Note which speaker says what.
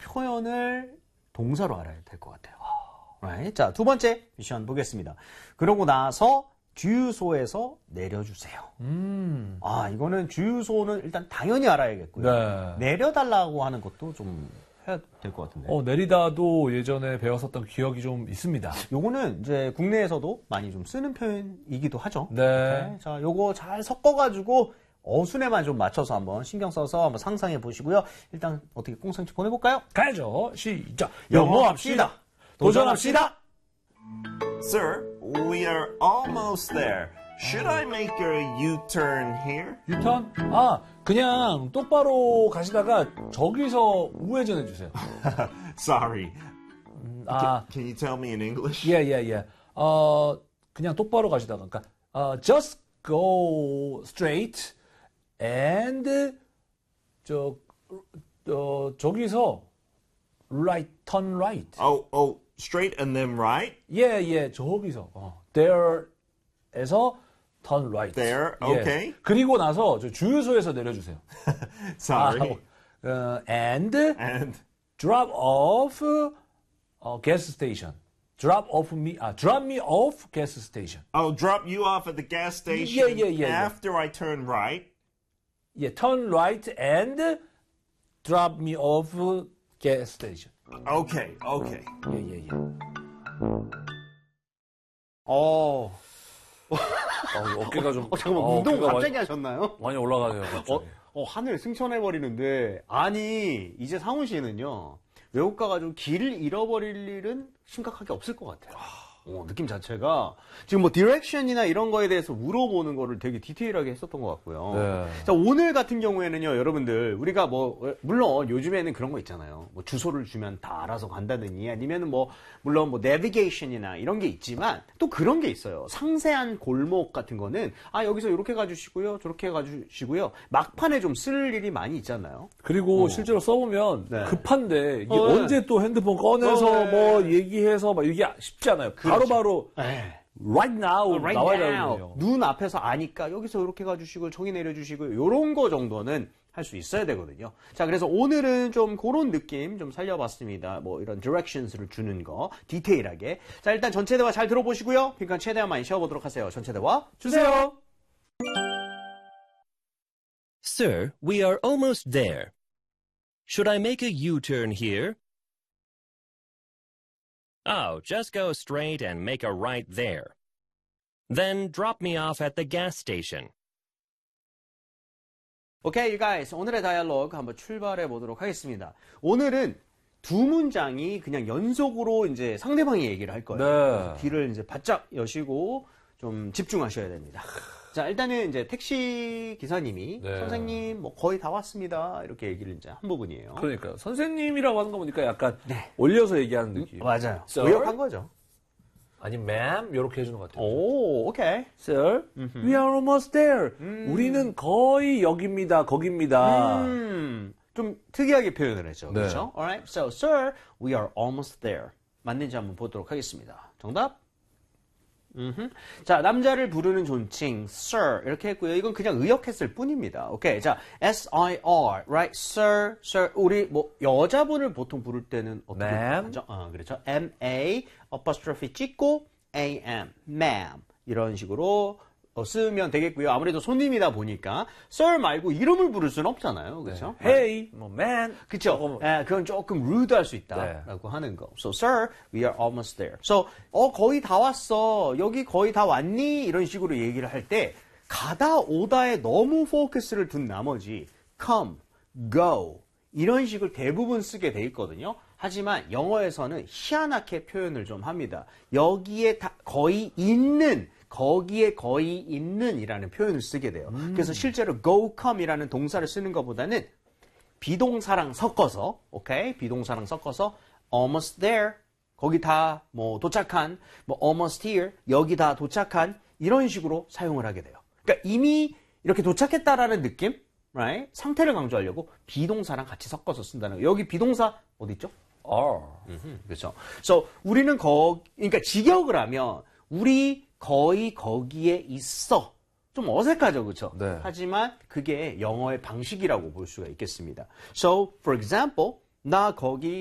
Speaker 1: 표현을 동사로 알아야 될 것 같아요. Right? 자, 두 번째 미션 보겠습니다. 그러고 나서 주유소에서 내려주세요. 이거는 주유소는 일단 당연히 알아야겠고요.
Speaker 2: 네.
Speaker 1: 내려달라고 하는 것도 좀 해야 될 것 같은데.
Speaker 2: 내리다도 예전에 배웠었던 기억이 좀 있습니다.
Speaker 1: 요거는 이제 국내에서도 많이 좀 쓰는 표현이기도 하죠.
Speaker 2: 네.
Speaker 1: 오케이. 자, 요거 잘 섞어가지고 어순에만 좀 맞춰서 한번 신경 써서 한번 상상해 보시고요. 일단 어떻게 꽁상치 보내볼까요?
Speaker 2: 가야죠. 시작.
Speaker 1: 영어합시다. 도전합시다.
Speaker 3: Sir, we are almost there. Should I make a U-turn here?
Speaker 2: 유턴? 그냥 똑바로 가시다가 저기서 우회전해 주세요.
Speaker 3: Sorry. Can you tell me in English?
Speaker 2: 예. 그냥 똑바로 가시다가, 그러니까, just go straight and, 저기서 right, turn right.
Speaker 3: Oh, straight and then right?
Speaker 2: 예, 저기서, there에서 turn right.
Speaker 3: There,
Speaker 2: 예.
Speaker 3: okay.
Speaker 2: 그리고 나서 저 주유소에서 내려주세요.
Speaker 3: Sorry.
Speaker 2: And
Speaker 3: And
Speaker 2: drop off gas station. Drop me off gas station.
Speaker 3: drop you off at the gas station
Speaker 2: Yeah.
Speaker 3: after I turn right.
Speaker 2: Yeah, turn right and drop me off gas station.
Speaker 3: Okay.
Speaker 2: 예. 어깨가 좀
Speaker 1: 잠깐만, 운동 갑자기 하셨나요?
Speaker 2: 많이 올라가네요. 갑자기.
Speaker 1: 하늘 승천해버리는데, 아니, 이제 상훈 씨는요, 외국 가가지고 길을 잃어버릴 일은 심각하게 없을 것 같아요. 느낌 자체가 지금 뭐 디렉션이나 이런 거에 대해서 물어보는 거를 되게 디테일하게 했었던 것 같고요.
Speaker 2: 네.
Speaker 1: 자, 오늘 같은 경우에는요, 여러분들 우리가 뭐 물론 요즘에는 그런 거 있잖아요. 뭐 주소를 주면 다 알아서 간다느니 아니면은 뭐 물론 뭐 내비게이션이나 이런 게 있지만 또 그런 게 있어요. 상세한 골목 같은 거는 여기서 이렇게 가주시고요, 저렇게 가주시고요. 막판에 좀 쓸 일이 많이 있잖아요.
Speaker 2: 그리고 실제로 써보면
Speaker 1: 네.
Speaker 2: 급한데 이게 언제 또 핸드폰 꺼내서 뭐 얘기해서 막 이게 쉽지 않아요. 바로바로 right now 나와야 되거든요.
Speaker 1: 눈 앞에서 아니까 여기서 이렇게 가주시고 저기 내려주시고 이런 거 정도는 할 수 있어야 되거든요. 자, 그래서 오늘은 좀 그런 느낌 좀 살려봤습니다. 뭐 이런 directions를 주는 거 디테일하게. 자, 일단 전체 대화 잘 들어보시고요. 그러니까 최대한 많이 쉬어보도록 하세요. 전체 대화 주세요.
Speaker 4: Sir, we are almost there. Should I make a U-turn here? Oh, just go straight and make a right there. Then drop me off at the gas station.
Speaker 1: Okay, you guys. 오늘의 다이얼로그 한번 출발해 보도록 하겠습니다. 오늘은 두 문장이 그냥 연속으로 이제 상대방이 얘기를 할 거예요.
Speaker 2: 네.
Speaker 1: 귀를 이제 바짝 여시고 좀 집중하셔야 됩니다. 자, 일단은 이제 택시 기사님이
Speaker 2: 네.
Speaker 1: 선생님 뭐 거의 다 왔습니다. 이렇게 얘기를 이제 한 부분이에요.
Speaker 2: 그러니까 선생님이라고 하는 거 보니까 약간 올려서 얘기하는 느낌.
Speaker 1: 맞아요.
Speaker 2: Sir?
Speaker 1: 의역한 거죠.
Speaker 2: 아니, ma'am 이렇게 해주는 것 같아요.
Speaker 1: 오, 오케이.
Speaker 2: Sir, we are almost there. 우리는 거의 여기입니다. 거기입니다.
Speaker 1: 좀 특이하게 표현을 했죠.
Speaker 2: 네.
Speaker 1: 그렇죠? Alright. So, sir, we are almost there. 맞는지 한번 보도록 하겠습니다. 정답? 자, 남자를 부르는 존칭, sir, 이렇게 했고요. 이건 그냥 의역했을 뿐입니다. 오케이. 자, S-I-R, right? Sir, sir. 우리 뭐, 여자분을 보통 부를 때는 어떻게
Speaker 2: Ma'am.
Speaker 1: 하죠? 그렇죠. M-A, apostrophe 찍고, A-M, ma'am. 이런 식으로 쓰면 되겠고요. 아무래도 손님이다 보니까, sir 말고 이름을 부를 수는 없잖아요. 그렇죠?
Speaker 2: Hey, 뭐 man.
Speaker 1: 그쵸. 그건 조금 rude할 수 있다라고 하는 거. So, sir, we are almost there. So, 거의 다 왔어. 여기 거의 다 왔니? 이런 식으로 얘기를 할 때, 가다 오다에 너무 포커스를 둔 나머지, come, go, 이런 식을 대부분 쓰게 돼 있거든요. 하지만 영어에서는 희한하게 표현을 좀 합니다. 여기에 거의 있는, 거기에 거의 있는 이라는 표현을 쓰게 돼요. 그래서 실제로 go, come 이라는 동사를 쓰는 것보다는 비동사랑 섞어서, 오케이? 비동사랑 섞어서 almost there, 거기 다 뭐 도착한, 뭐 almost here, 여기 다 도착한 이런 식으로 사용을 하게 돼요. 그러니까 이미 이렇게 도착했다라는 느낌, right? 상태를 강조하려고 비동사랑 같이 섞어서 쓴다는 거예요. 여기 비동사 어디 있죠?
Speaker 2: are.
Speaker 1: 그렇죠. So 우리는 그러니까 직역을 하면 우리 거의 거기에 있어. 좀 어색하죠, 그렇죠?
Speaker 2: 네.
Speaker 1: 하지만 그게 영어의 방식이라고 볼 수가 있겠습니다. So, for example, 나 거기